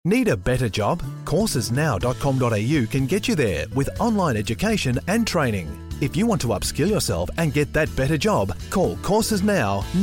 Need a better job? Coursesnow.com.au can get you there with online education and training. If you want to upskill yourself and get that better job, call Courses Now